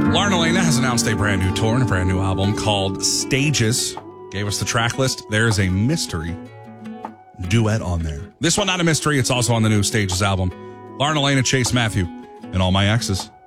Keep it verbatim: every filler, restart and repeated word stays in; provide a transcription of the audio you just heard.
Lauren Elena has announced a brand new tour and a brand new album called Stages. Gave us the track list. There is a mystery duet on there. This one, not a mystery. It's also on the new Stages album. Lauren Elena, Chase Matthew, and All My Exes.